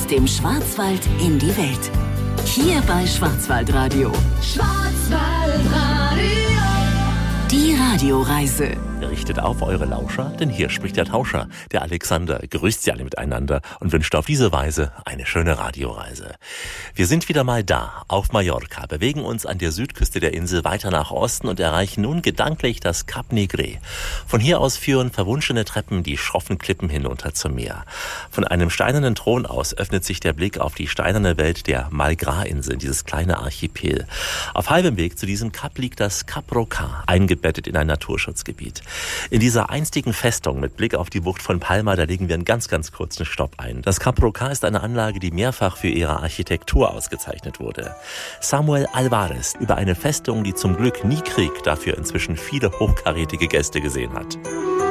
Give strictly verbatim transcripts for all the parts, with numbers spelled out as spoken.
dem Schwarzwald in die Welt. Hier bei Schwarzwaldradio. Schwarzwaldradio. Die Radioreise. Richtet auf eure Lauscher, denn hier spricht der Tauscher, der Alexander, grüßt sie alle miteinander und wünscht auf diese Weise eine schöne Radioreise. Wir sind wieder mal da, auf Mallorca, bewegen uns an der Südküste der Insel weiter nach Osten und erreichen nun gedanklich das Cap Negre. Von hier aus führen verwunschene Treppen die schroffen Klippen hinunter zum Meer. Von einem steinernen Thron aus öffnet sich der Blick auf die steinerne Welt der Malgras-Inseln, dieses kleine Archipel. Auf halbem Weg zu diesem Kap liegt das Cap Roca, eingebettet in ein Naturschutzgebiet. In dieser einstigen Festung mit Blick auf die Bucht von Palma, da legen wir einen ganz, ganz kurzen Stopp ein. Das Cap Roca ist eine Anlage, die mehrfach für ihre Architektur ausgezeichnet wurde. Samuel Alvarez über eine Festung, die zum Glück nie Krieg, dafür inzwischen viele hochkarätige Gäste gesehen hat.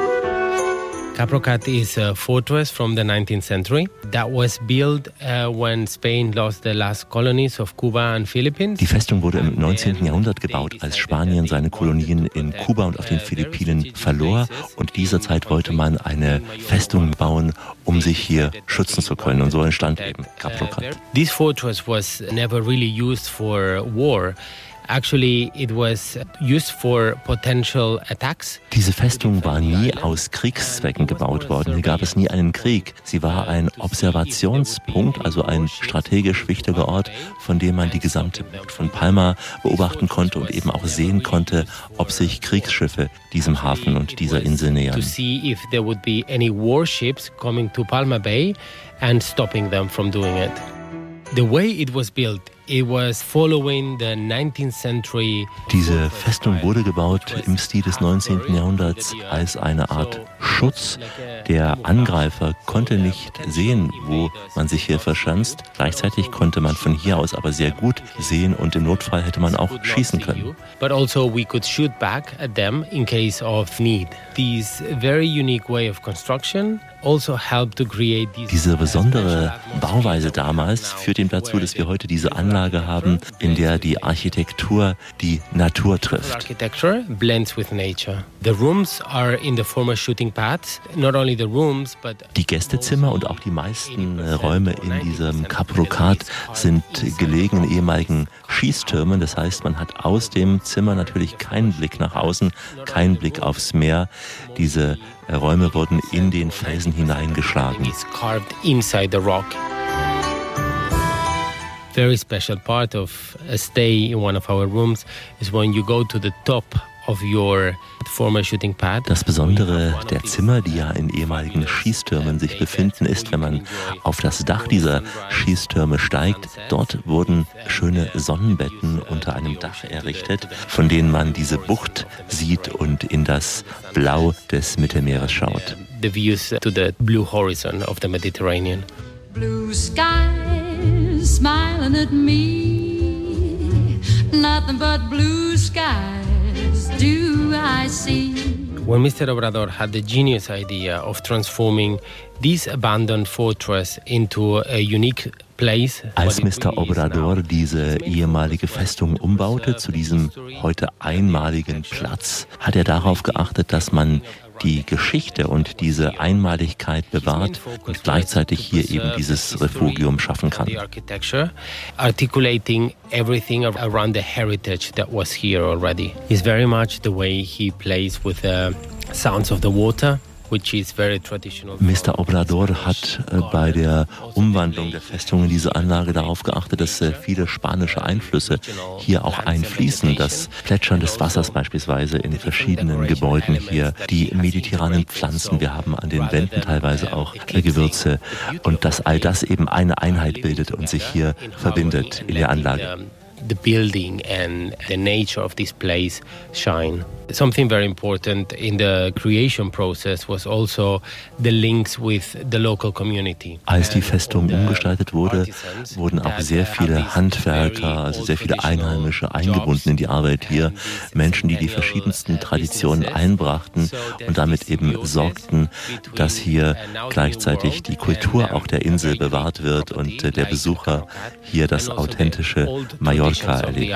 Cap Roca is a fortress from the nineteenth century that was built uh, when Spain lost the last colonies of Cuba and Philippines. Die Festung wurde im neunzehnten Jahrhundert gebaut, als Spanien seine Kolonien in Kuba und auf den Philippinen verlor. Und dieser Zeit wollte man eine Festung bauen, um sich hier schützen zu können. Und so entstand eben Cap Roca. This fortress was never really used for war. Actually, it was used for potential attacks. Diese Festung war nie aus Kriegszwecken gebaut worden. Hier gab es nie einen Krieg. Sie war ein Observationspunkt, also ein strategisch wichtiger Ort, von dem man die gesamte Bucht von Palma beobachten konnte und eben auch sehen konnte, ob sich Kriegsschiffe diesem Hafen und dieser Insel nähern. To see if there would be any warships coming to Palma Bay and stopping them from doing it. The way it was built, it was following the nineteenth century. Diese Festung wurde gebaut im Stil des neunzehnten Jahrhunderts als eine Art Schutz. Der Angreifer konnte nicht sehen, wo man sich hier verschanzt. Gleichzeitig konnte man von hier aus aber sehr gut sehen und im Notfall hätte man auch schießen können. But also we could shoot back at them in case of need. This very unique way of construction also helped to create these. Diese besondere Bauweise damals führt eben dazu, dass wir heute diese Anlage haben, in der die Architektur die Natur trifft. Architecture blends with nature. The rooms are in the former shooting pads, not only the rooms, but die Gästezimmer und auch die meisten Räume in diesem Cap Roca sind gelegen in ehemaligen Schießtürmen. Das heißt, man hat aus dem Zimmer natürlich keinen Blick nach außen, keinen Blick aufs Meer. Diese Räume wurden in den Felsen hineingeschlagen. It's carved inside the rock. Very special part of a stay in one of our rooms is when you go to the top of your former shooting pad. Das Besondere der Zimmer, die ja in ehemaligen Schießtürmen sich befinden, ist, wenn man auf das Dach dieser Schießtürme steigt. Dort wurden schöne Sonnenbetten unter einem Dach errichtet, von denen man diese Bucht sieht und in das Blau des Mittelmeeres schaut. The views to the blue horizon of the Mediterranean. Blue skies smiling at me, nothing but blue skies do I see. When Mister Obrador had the genius idea of transforming this abandoned fortress into a unique place. Als Mister Obrador diese ehemalige Festung umbaute zu diesem heute einmaligen Platz, hat er darauf geachtet, dass man die Geschichte und diese Einmaligkeit bewahrt und gleichzeitig hier eben dieses Refugium schaffen kann. Articulating everything around the heritage that was here already. It's very much the way he plays with the sounds of the water. Mister Obrador hat äh, bei der Umwandlung der Festung in diese Anlage darauf geachtet, dass äh, viele spanische Einflüsse hier auch einfließen. Das Plätschern des Wassers beispielsweise in verschiedenen Gebäuden hier, die mediterranen Pflanzen, wir haben an den Wänden teilweise auch äh, Gewürze und dass all das eben eine Einheit bildet und sich hier verbindet in der Anlage. The building and the nature of this place shine. Something very important in the creation process was also the links with the local community. Als die Festung umgestaltet wurde, wurden auch sehr viele Handwerker, also sehr viele Einheimische eingebunden in die Arbeit hier. Menschen, die die verschiedensten Traditionen einbrachten und damit eben sorgten, dass hier gleichzeitig die Kultur auch der Insel bewahrt wird und der Besucher hier das authentische Mallorca erlebt.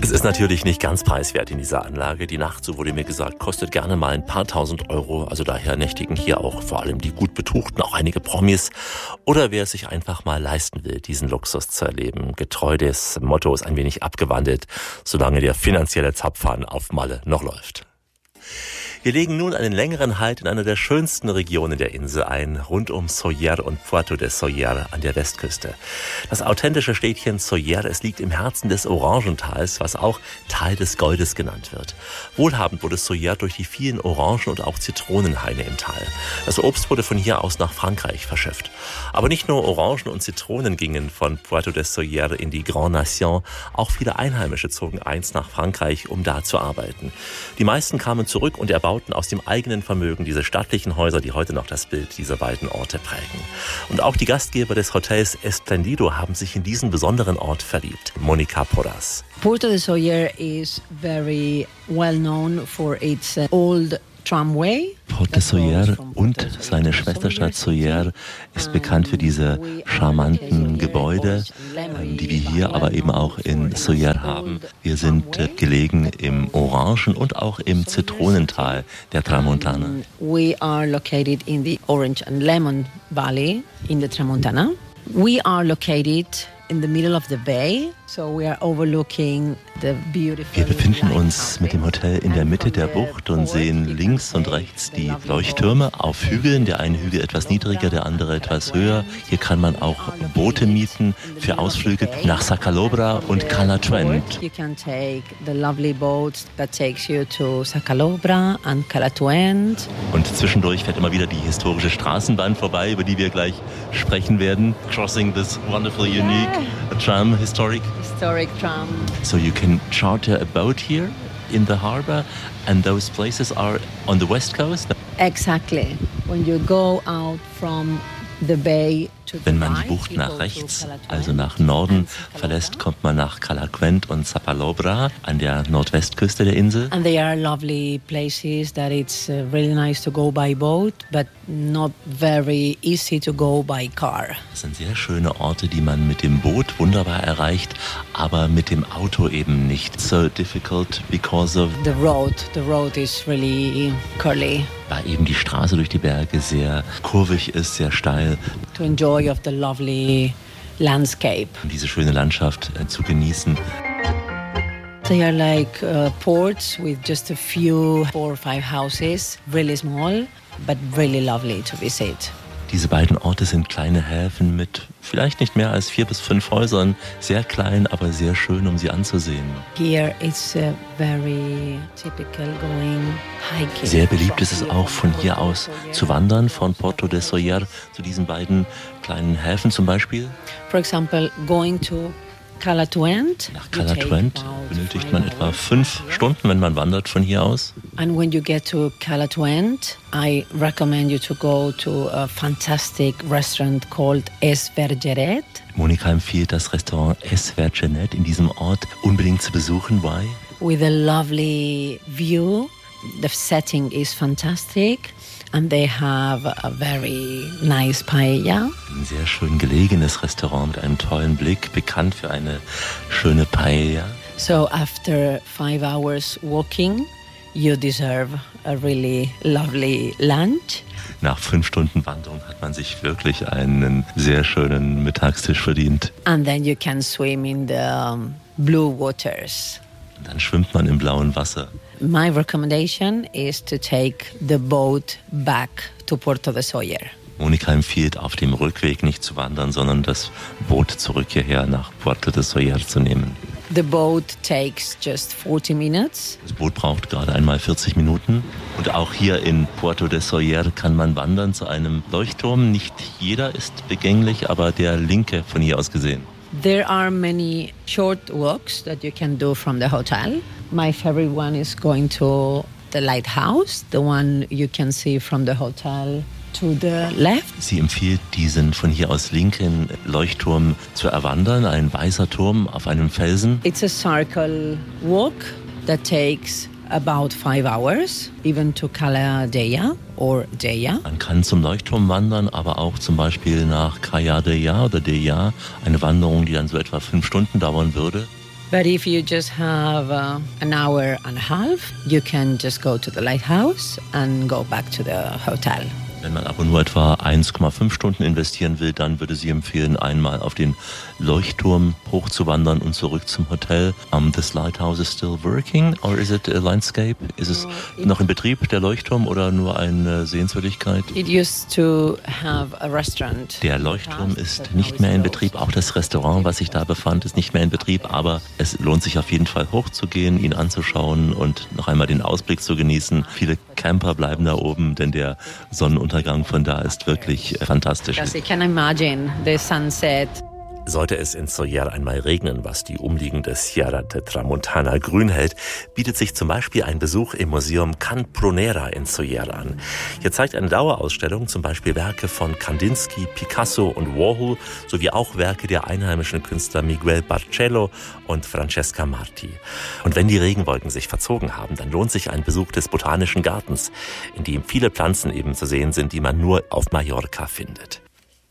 Es ist natürlich nicht ganz preiswert in dieser Anlage. Die Nacht, so wurde mir gesagt, kostet gerne mal ein paar tausend Euro. Also daher nächtigen hier auch vor allem die gut Betuchten, auch einige Promis. Oder wer es sich einfach mal leisten will, diesen Luxus zu erleben. Getreu des Mottos ein wenig abgewandelt, solange der finanzielle Zapfhahn auf Malle noch läuft. Wir legen nun einen längeren Halt in einer der schönsten Regionen der Insel ein, rund um Sóller und Puerto de Sóller an der Westküste. Das authentische Städtchen Sóller, es liegt im Herzen des Orangentals, was auch Tal des Goldes genannt wird. Wohlhabend wurde Sóller durch die vielen Orangen- und auch Zitronenhaine im Tal. Das Obst wurde von hier aus nach Frankreich verschifft. Aber nicht nur Orangen und Zitronen gingen von Puerto de Sóller in die Grande Nation, auch viele Einheimische zogen einst nach Frankreich, um da zu arbeiten. Die meisten kamen zurück und erbauten aus dem eigenen Vermögen diese stattlichen Häuser, die heute noch das Bild dieser beiden Orte prägen. Und auch die Gastgeber des Hotels Esplendido haben sich in diesen besonderen Ort verliebt. Monica Porras. Puerto de Sóller is very well known for its uh, old tramway. Port de Sóller und seine Schwesterstadt Sóller ist bekannt für diese charmanten Gebäude, die wir hier aber eben auch in Sóller haben. Wir sind gelegen im Orangen- und auch im Zitronental der Tramontana. We are located in the Orange and Lemon Valley in the Tramontana. We are located in the middle of the bay, so we are overlooking the beautiful. Wir befinden uns mit dem Hotel in der Mitte der Bucht und sehen links und rechts die Leuchttürme auf Hügeln. Der eine Hügel etwas niedriger, der andere etwas höher. Hier kann man auch Boote mieten für Ausflüge nach Sacalobra und Calatuent. You can take the lovely boat that takes you to Sacalobra and Calatuent. Und zwischendurch fährt immer wieder die historische Straßenbahn vorbei, über die wir gleich sprechen werden. Crossing this wonderful, unique tram, historic. Historic tram. So you can charter a boat here in the harbor, and those places are on the west coast? Exactly. When you go out from the bay to the Wenn man die right, Bucht you nach go rechts, to Calatuent also nach Norden and Sacalobra. verlässt, kommt man nach Calatuent und Sapalobra an der Nordwestküste der Insel. And they are lovely places that it's uh, really nice to go by boat, but not very easy to go by car. Das sind sehr schöne Orte, die man mit dem Boot wunderbar erreicht, aber mit dem Auto eben nicht. So difficult because of The road, the road is really curly. weil eben die Straße durch die Berge sehr kurvig ist, sehr steil, To enjoy of the lovely landscape. um diese schöne Landschaft äh, zu genießen. They are like uh, ports with just a few, four or five houses, really small, but really lovely to visit. Diese beiden Orte sind kleine Häfen mit vielleicht nicht mehr als vier bis fünf Häusern, sehr klein, aber sehr schön, um sie anzusehen. Here it's uh, very typical going hiking. Sehr beliebt ist es auch, von hier aus zu wandern, von Puerto de Sóller zu diesen beiden kleinen Häfen zum Beispiel. For example, going to Calatuent. Nach you take Calatuent about benötigt five man etwa hours. fünf Stunden, wenn man wandert von hier aus. And when you get to Calatuent, I recommend you to go to a fantastic restaurant called Es Vergeret. Monika empfiehlt das Restaurant Es Vergeret in diesem Ort unbedingt zu besuchen. Why? With a lovely view. The setting is fantastic. And they have a very nice paella. Ein sehr schön gelegenes Restaurant mit einem tollen Blick, bekannt für eine schöne Paella. So after five hours walking, you deserve a really lovely lunch. Nach fünf Stunden Wanderung hat man sich wirklich einen sehr schönen Mittagstisch verdient. And then you can swim in the um, blue waters. Und dann schwimmt man im blauen Wasser. My recommendation is to take the boat back to Puerto de Sóller. Monika empfiehlt, auf dem Rückweg nicht zu wandern, sondern das Boot zurück hierher nach Puerto de Sóller zu nehmen. The boat takes just forty minutes. Das Boot braucht gerade einmal vierzig Minuten. Und auch hier in Puerto de Sóller kann man wandern zu einem Leuchtturm. Nicht jeder ist begänglich, aber der linke von hier aus gesehen. There are many short walks that you can do from the hotel. My favorite one is going to the lighthouse, the one you can see from the hotel to the left. Sie empfiehlt, diesen von hier aus linken Leuchtturm zu erwandern, ein weißer Turm auf einem Felsen. It's a circle walk that takes about five hours, even to Cala Della or Della. Man kann zum Leuchtturm wandern, aber auch zum Beispiel nach Cala Della oder Della, eine Wanderung, die dann so etwa fünf Stunden dauern würde. But if you just have uh, an hour and a half, you can just go to the lighthouse and go back to the hotel. Wenn man aber nur etwa eins Komma fünf Stunden investieren will, dann würde sie empfehlen, einmal auf den Leuchtturm hochzuwandern und zurück zum Hotel. Um, this lighthouse is still working, or is it a landscape? Ist es noch in Betrieb, der Leuchtturm, oder nur eine Sehenswürdigkeit? It used to have a restaurant. Der Leuchtturm ist nicht mehr in Betrieb. Auch das Restaurant, was sich da befand, ist nicht mehr in Betrieb. Aber es lohnt sich auf jeden Fall hochzugehen, ihn anzuschauen und noch einmal den Ausblick zu genießen. Viele Camper bleiben da oben, denn der Sonnenuntergang von da ist wirklich fantastisch. Because you can imagine the sunset. Sollte es in Sóller einmal regnen, was die umliegende Sierra de Tramontana grün hält, bietet sich zum Beispiel ein Besuch im Museum Can Prunera in Sóller an. Hier zeigt eine Dauerausstellung zum Beispiel Werke von Kandinsky, Picasso und Warhol sowie auch Werke der einheimischen Künstler Miguel Barcello und Francesca Marti. Und wenn die Regenwolken sich verzogen haben, dann lohnt sich ein Besuch des Botanischen Gartens, in dem viele Pflanzen eben zu sehen sind, die man nur auf Mallorca findet.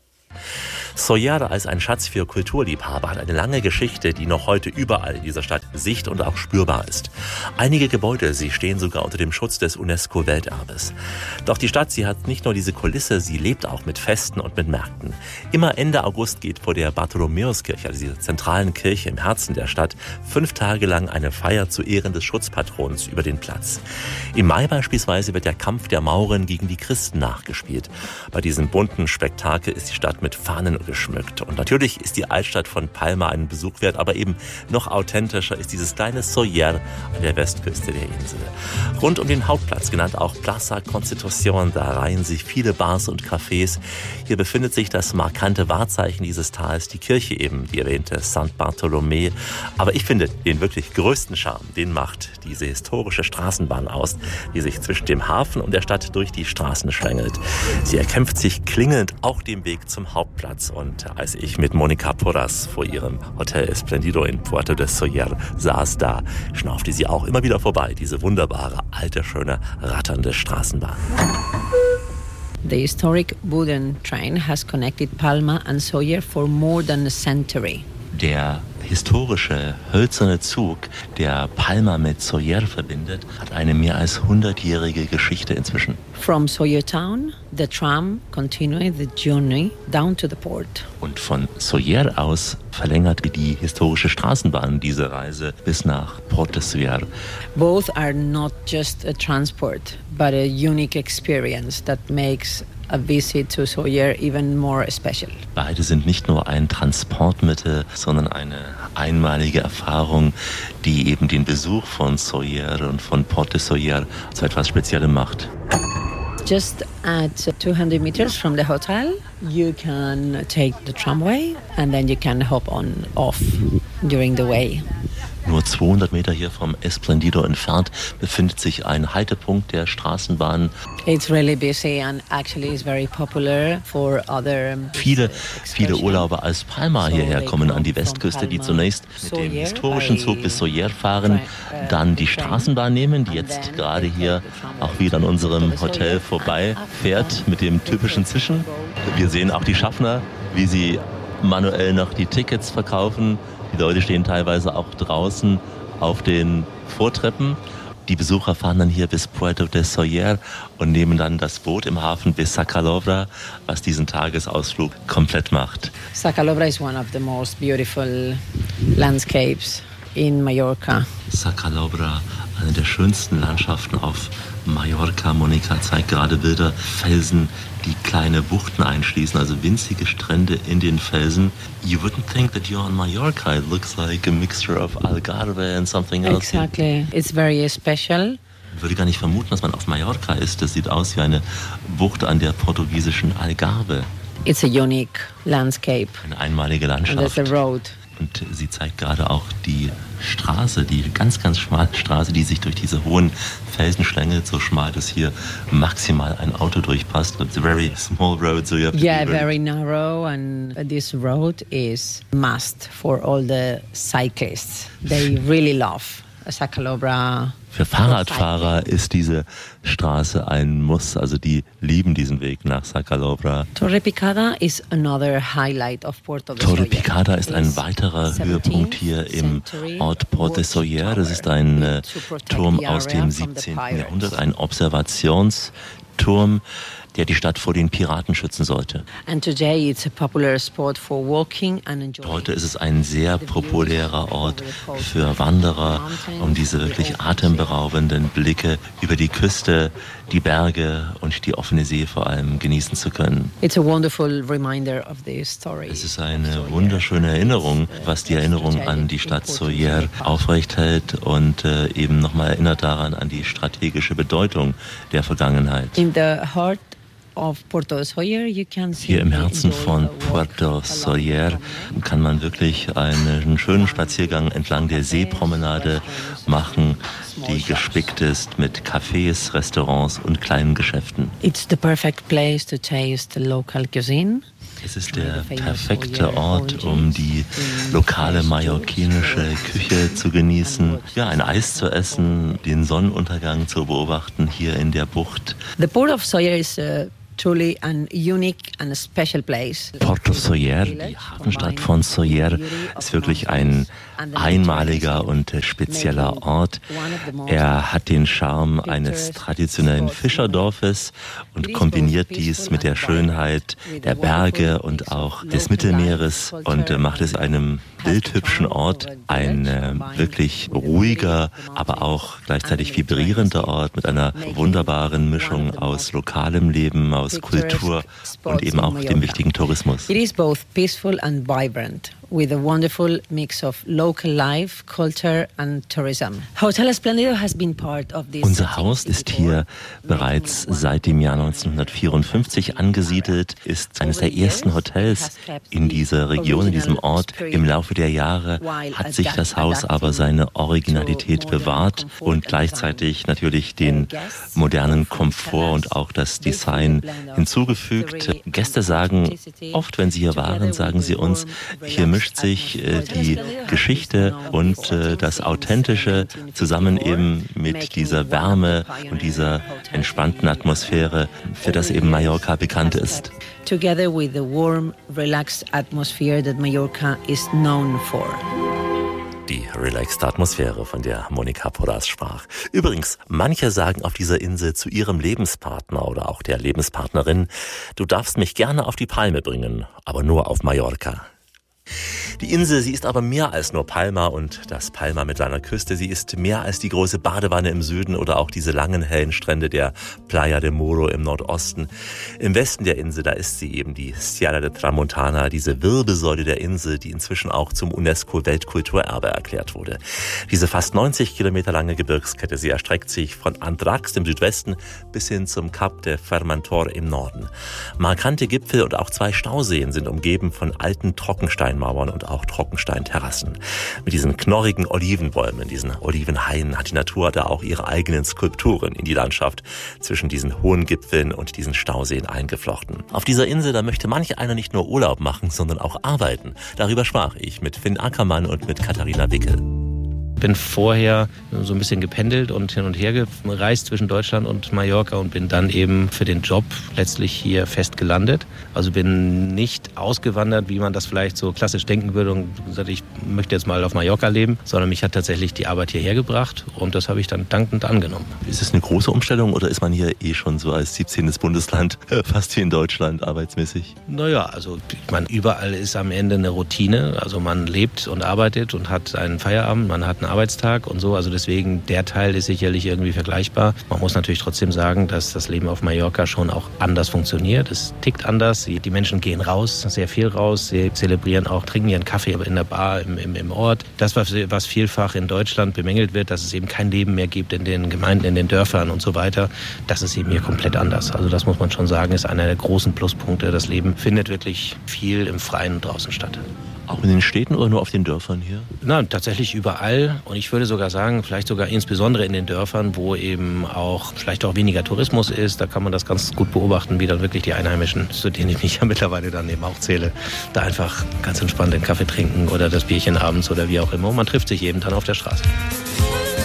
Sóller als ein Schatz für Kulturliebhaber hat eine lange Geschichte, die noch heute überall in dieser Stadt sicht- und auch spürbar ist. Einige Gebäude, sie stehen sogar unter dem Schutz des UNESCO-Welterbes. Doch die Stadt, sie hat nicht nur diese Kulisse, sie lebt auch mit Festen und mit Märkten. Immer Ende August geht vor der Bartholomäuskirche, also dieser zentralen Kirche im Herzen der Stadt, fünf Tage lang eine Feier zu Ehren des Schutzpatrons über den Platz. Im Mai beispielsweise wird der Kampf der Mauren gegen die Christen nachgespielt. Bei diesem bunten Spektakel ist die Stadt mit Fahnen geschmückt. Und natürlich ist die Altstadt von Palma einen Besuch wert, aber eben noch authentischer ist dieses kleine Sóller an der Westküste der Insel. Rund um den Hauptplatz, genannt auch Plaza Constitución, da reihen sich viele Bars und Cafés. Hier befindet sich das markante Wahrzeichen dieses Tals, die Kirche eben, die erwähnte Sankt Bartolomé. Aber ich finde, den wirklich größten Charme, den macht diese historische Straßenbahn aus, die sich zwischen dem Hafen und der Stadt durch die Straßen schlängelt. Sie erkämpft sich klingelnd auch den Weg zum Hauptplatz. Und als ich mit Monica Porras vor ihrem Hotel Esplendido in Puerto de Sóller saß, da schnaufte sie auch immer wieder vorbei, diese wunderbare, alte, schöne, ratternde Straßenbahn. The historic wooden train has connected Palma and Sóller for more than a century. Der historische hölzerne Zug, der Palma mit Sóller verbindet, hat eine mehr als hundertjährige Geschichte inzwischen. From Sóller town, the tram continued the journey down to the port. Und von Sóller aus verlängert die historische Straßenbahn diese Reise bis nach Port de Sóller. Both are not just a transport, but a unique experience that makes a visit to Sóller even more special. Beide sind nicht nur ein Transportmittel, sondern eine einmalige Erfahrung, die eben den Besuch von Sóller und von Port de Sóller zu etwas Speziellem macht. Just at two hundred meters from the hotel, you can take the tramway and then you can hop on off during the way. Nur zweihundert Meter hier vom Esplendido entfernt befindet sich ein Haltepunkt der Straßenbahn. It's really busy and actually is very popular for other. Viele, viele Urlauber aus Palma hierher kommen an die Westküste, die zunächst mit dem historischen Zug bis Sóller fahren, dann die Straßenbahn nehmen, die jetzt gerade hier auch wieder an unserem Hotel vorbei fährt mit dem typischen Zischen. Wir sehen auch die Schaffner, wie sie manuell noch die Tickets verkaufen. Die Leute stehen teilweise auch draußen auf den Vortreppen. Die Besucher fahren dann hier bis Puerto de Sóller und nehmen dann das Boot im Hafen bis Sa Calobra, was diesen Tagesausflug komplett macht. Sa Calobra is one of the most beautiful landscapes in Mallorca. Sa Calobra, eine der schönsten Landschaften auf Mallorca. Monica zeigt gerade Bilder, Felsen, die kleine Buchten einschließen, also winzige Strände in den Felsen. You wouldn't think that you're on Mallorca. It looks like a mixture of Algarve and something else. Exactly. It's very special. Ich würde gar nicht vermuten, dass man auf Mallorca ist. Das sieht aus wie eine Bucht an der portugiesischen Algarve. It's a unique landscape. Eine einmalige Landschaft. And there's a road. Und sie zeigt gerade auch die Straße, die ganz, ganz schmale Straße, die sich durch diese hohen Felsen schlängelt, so schmal, dass hier maximal ein Auto durchpasst. It's a very small road, so you have to yeah, be very, very narrow, and this road is must for all the cyclists. They really love Sacalobra. Für Fahrradfahrer ist diese Straße ein Muss, also die lieben diesen Weg nach Sacalobra. Torre Picada is another highlight of Puerto de Torre Picada ist ein weiterer Höhepunkt hier im Ort Port de Sóller. Das ist ein äh, Turm aus dem siebzehnten Jahrhundert, ein Observationsturm, der die Stadt vor den Piraten schützen sollte. Heute ist es ein sehr populärer Ort für Wanderer, um diese wirklich atemberaubenden Blicke über die Küste, die Berge und die offene See vor allem genießen zu können. Es ist eine wunderschöne Erinnerung, was die Erinnerung an die Stadt Sóller aufrecht hält und äh, eben nochmal erinnert daran an die strategische Bedeutung der Vergangenheit. In the heart Hier im Herzen von Puerto Sóller kann man wirklich einen schönen Spaziergang entlang der Seepromenade machen, die gespickt ist mit Cafés, Restaurants und kleinen Geschäften. It's the perfect place to taste the local cuisine. Es ist der perfekte Ort, um die lokale mallorquinische Küche zu genießen, ja, ein Eis zu essen, den Sonnenuntergang zu beobachten hier in der Bucht. The Port of Sóller is uh truly an unique and a special place. Porto Sóller, die Hafenstadt von Sóller, ist wirklich ein einmaliger und spezieller Ort. Er hat den Charme eines traditionellen Fischerdorfes und kombiniert dies mit der Schönheit der Berge und auch des Mittelmeeres und macht es einem bildhübschen Ort, ein äh, wirklich ruhiger, aber auch gleichzeitig vibrierender Ort mit einer wunderbaren Mischung aus lokalem Leben, aus Kultur und eben auch dem wichtigen Tourismus. It is both peaceful and vibrant, with a wonderful mix of local life, culture and tourism. Hotel Esplendido has been part of this. Unser Haus ist hier bereits seit dem Jahr neunzehnhundertvierundfünfzig angesiedelt, ist eines der ersten Hotels in dieser Region, in diesem Ort. Im Laufe der Jahre hat sich das Haus aber seine Originalität bewahrt und gleichzeitig natürlich den modernen Komfort und auch das Design hinzugefügt. Gäste sagen oft, wenn sie hier waren, sagen sie uns, hier mischt sich äh, die Geschichte und äh, das Authentische zusammen eben mit dieser Wärme und dieser entspannten Atmosphäre, für das eben Mallorca bekannt ist. Together with the warm, relaxed atmosphere that Mallorca is known for. Die relaxte Atmosphäre, von der Monica Porras sprach. Übrigens, manche sagen auf dieser Insel zu ihrem Lebenspartner oder auch der Lebenspartnerin, du darfst mich gerne auf die Palme bringen, aber nur auf Mallorca. Die Insel, sie ist aber mehr als nur Palma und das Palma mit seiner Küste. Sie ist mehr als die große Badewanne im Süden oder auch diese langen, hellen Strände der Playa de Muro im Nordosten. Im Westen der Insel, da ist sie eben die Sierra de Tramontana, diese Wirbelsäule der Insel, die inzwischen auch zum UNESCO-Weltkulturerbe erklärt wurde. Diese fast neunzig Kilometer lange Gebirgskette, sie erstreckt sich von Andrax im Südwesten bis hin zum Cap de Fermantor im Norden. Markante Gipfel und auch zwei Stauseen sind umgeben von alten Trockensteinmauern und auch Trockensteinterrassen. Mit diesen knorrigen Olivenbäumen, diesen Olivenhainen hat die Natur da auch ihre eigenen Skulpturen in die Landschaft zwischen diesen hohen Gipfeln und diesen Stauseen eingeflochten. Auf dieser Insel, da möchte manch einer nicht nur Urlaub machen, sondern auch arbeiten. Darüber sprach ich mit Finn Ackermann und mit Katharina Wickel. Ich bin vorher so ein bisschen gependelt und hin und her gereist zwischen Deutschland und Mallorca und bin dann eben für den Job letztlich hier fest gelandet. Also bin nicht ausgewandert, wie man das vielleicht so klassisch denken würde und gesagt, ich möchte jetzt mal auf Mallorca leben, sondern mich hat tatsächlich die Arbeit hierher gebracht und das habe ich dann dankend angenommen. Ist es eine große Umstellung oder ist man hier eh schon so als siebzehntes Bundesland fast wie in Deutschland arbeitsmäßig? Naja, also ich meine, überall ist am Ende eine Routine. Also man lebt und arbeitet und hat einen Feierabend, man hat einen Arbeitstag und so. Also deswegen, der Teil ist sicherlich irgendwie vergleichbar. Man muss natürlich trotzdem sagen, dass das Leben auf Mallorca schon auch anders funktioniert. Es tickt anders. Die Menschen gehen raus, sehr viel raus. Sie zelebrieren auch, trinken ihren Kaffee in der Bar im, im, im Ort. Das, was, was vielfach in Deutschland bemängelt wird, dass es eben kein Leben mehr gibt in den Gemeinden, in den Dörfern und so weiter, das ist eben hier komplett anders. Also das muss man schon sagen, ist einer der großen Pluspunkte. Das Leben findet wirklich viel im Freien draußen statt. Auch in den Städten oder nur auf den Dörfern hier? Nein, tatsächlich überall. Und ich würde sogar sagen, vielleicht sogar insbesondere in den Dörfern, wo eben auch vielleicht auch weniger Tourismus ist. Da kann man das ganz gut beobachten, wie dann wirklich die Einheimischen, zu denen ich mich ja mittlerweile dann eben auch zähle, da einfach ganz entspannt den Kaffee trinken oder das Bierchen abends oder wie auch immer. Und man trifft sich eben dann auf der Straße.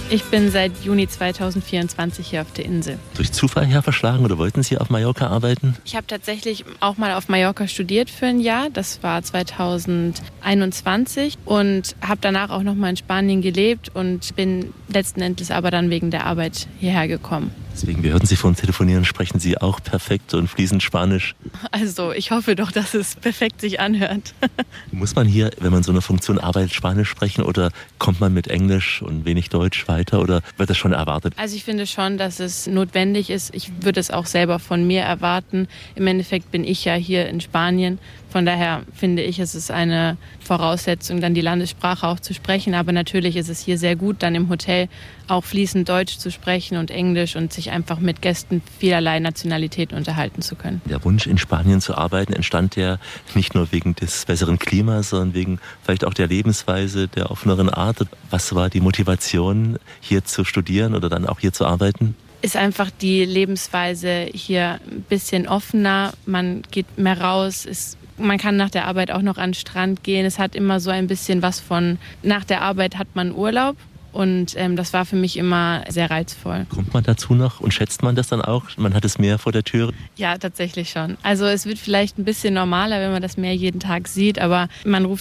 Ich bin seit Juni zweitausendvierundzwanzig hier auf der Insel. Durch Zufall her verschlagen oder wollten Sie auf Mallorca arbeiten? Ich habe tatsächlich auch mal auf Mallorca studiert für ein Jahr. Das war zweitausendeinundzwanzig und habe danach auch noch mal in Spanien gelebt und bin letzten Endes aber dann wegen der Arbeit hierher gekommen. Deswegen, wir hörten Sie vorhin telefonieren, sprechen Sie auch perfekt und fließend Spanisch. Also ich hoffe doch, dass es perfekt sich anhört. Muss man hier, wenn man so eine Funktion arbeitet, Spanisch sprechen oder kommt man mit Englisch und wenig Deutsch weiter oder wird das schon erwartet? Also ich finde schon, dass es notwendig ist. Ich würde es auch selber von mir erwarten. Im Endeffekt bin ich ja hier in Spanien. Von daher finde ich, es ist eine Voraussetzung, dann die Landessprache auch zu sprechen. Aber natürlich ist es hier sehr gut, dann im Hotel auch fließend Deutsch zu sprechen und Englisch und sich einfach mit Gästen vielerlei Nationalitäten unterhalten zu können. Der Wunsch, in Spanien zu arbeiten, entstand ja nicht nur wegen des besseren Klimas, sondern wegen vielleicht auch der Lebensweise, der offeneren Art. Was war die Motivation, hier zu studieren oder dann auch hier zu arbeiten? Ist einfach die Lebensweise hier ein bisschen offener. Man geht mehr raus, ist man kann nach der Arbeit auch noch an den Strand gehen. Es hat immer so ein bisschen was von, nach der Arbeit hat man Urlaub. Und ähm, das war für mich immer sehr reizvoll. Kommt man dazu noch und schätzt man das dann auch? Man hat das Meer vor der Tür? Ja, tatsächlich schon. Also es wird vielleicht ein bisschen normaler, wenn man das Meer jeden Tag sieht. Aber man ruft